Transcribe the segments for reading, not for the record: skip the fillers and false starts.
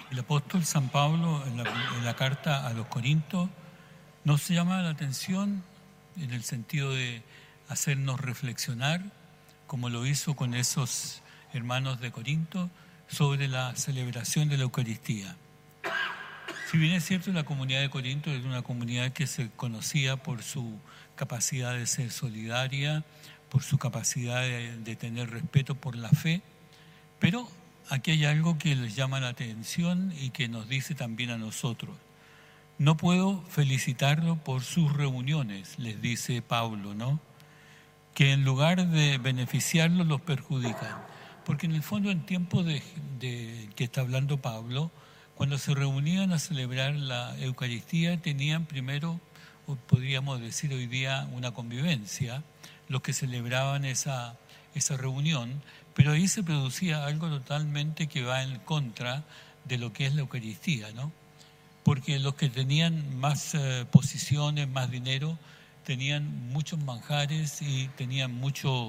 El apóstol San Pablo, en la carta a los Corintios, nos llama la atención en el sentido de hacernos reflexionar, como lo hizo con esos hermanos de Corinto, sobre la celebración de la Eucaristía. Si bien es cierto, la comunidad de Corinto es una comunidad que se conocía por su capacidad de ser solidaria, por su capacidad de tener respeto por la fe, pero aquí hay algo que les llama la atención y que nos dice también a nosotros. No puedo felicitarlo por sus reuniones, les dice Pablo, ¿no? Que en lugar de beneficiarlos los perjudican. Porque en el fondo, en tiempos de que está hablando Pablo, cuando se reunían a celebrar la Eucaristía, tenían primero, o podríamos decir hoy día, una convivencia, los que celebraban esa reunión, pero ahí se producía algo totalmente que va en contra de lo que es la Eucaristía, ¿no? Porque los que tenían más posiciones, más dinero, tenían muchos manjares y tenían mucho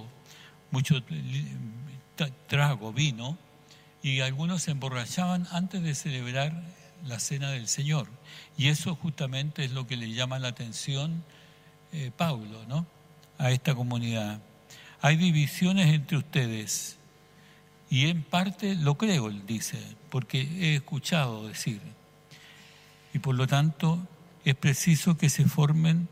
trago, vino, y algunos se emborrachaban antes de celebrar la cena del Señor. Y eso justamente es lo que le llama la atención Pablo, ¿no? A esta comunidad. Hay divisiones entre ustedes, y en parte lo creo, él dice, porque he escuchado decir. Y por lo tanto es preciso que se formen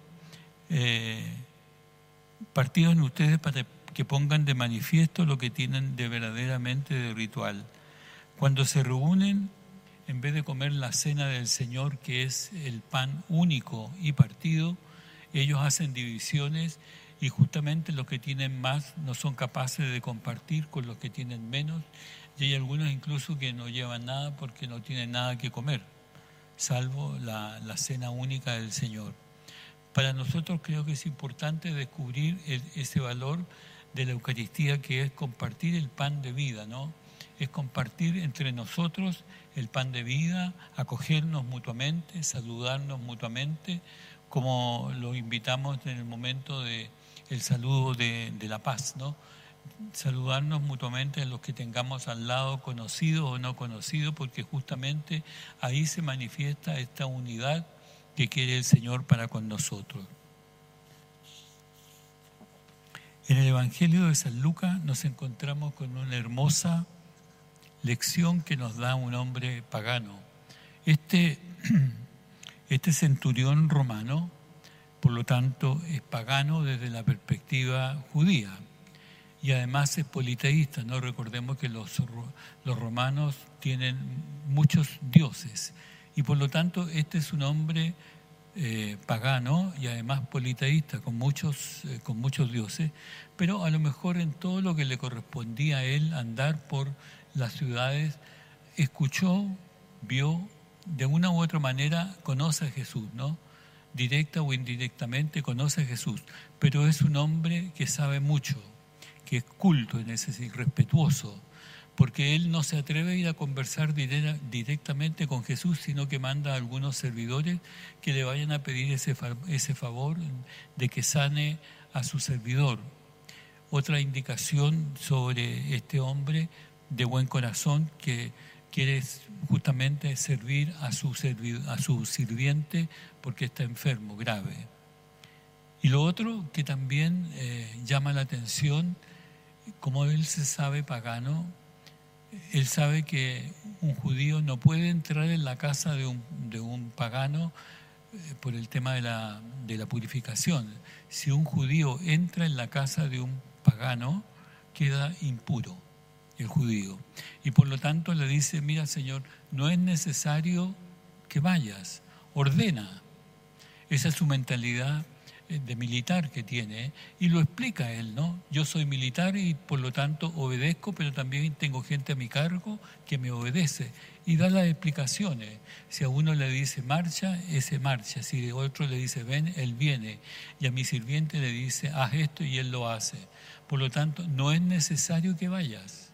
partidos en ustedes para que pongan de manifiesto lo que tienen de verdaderamente de ritual. Cuando se reúnen, en vez de comer la cena del Señor, que es el pan único y partido, ellos hacen divisiones y justamente los que tienen más no son capaces de compartir con los que tienen menos, y hay algunos incluso que no llevan nada porque no tienen nada que comer, salvo la cena única del Señor. Para nosotros creo que es importante descubrir ese valor de la Eucaristía, que es compartir el pan de vida, ¿no? Es compartir entre nosotros el pan de vida, acogernos mutuamente, saludarnos mutuamente, como lo invitamos en el momento del saludo de la paz, ¿no? Saludarnos mutuamente a los que tengamos al lado, conocidos o no conocidos, porque justamente ahí se manifiesta esta unidad que quiere el Señor para con nosotros. En el Evangelio de San Lucas nos encontramos con una hermosa lección que nos da un hombre pagano. Este centurión romano, por lo tanto, es pagano desde la perspectiva judía y además es politeísta, ¿no? Recordemos que los romanos tienen muchos dioses y por lo tanto este es un hombre pagano y además politeísta, con muchos dioses, pero a lo mejor en todo lo que le correspondía a él andar por las ciudades, escuchó, vio, de una u otra manera conoce a Jesús, ¿no? Directa o indirectamente conoce a Jesús, pero es un hombre que sabe mucho, que es culto, es decir, respetuoso, porque él no se atreve a ir a conversar directamente con Jesús, sino que manda a algunos servidores que le vayan a pedir ese favor de que sane a su servidor. Otra indicación sobre este hombre de buen corazón que quiere justamente servir a su sirviente porque está enfermo, grave. Y lo otro que también llama la atención, como él se sabe pagano, él sabe que un judío no puede entrar en la casa de un pagano por el tema de la purificación. Si un judío entra en la casa de un pagano, queda impuro el judío. Y por lo tanto le dice, mira Señor, no es necesario que vayas, ordena. Esa es su mentalidad de militar que tiene, y lo explica él, ¿no? Yo soy militar y por lo tanto obedezco, pero también tengo gente a mi cargo que me obedece, y da las explicaciones. Si a uno le dice marcha, ese marcha. Si a otro le dice ven, él viene, y a mi sirviente le dice haz esto y él lo hace. Por lo tanto, no es necesario que vayas.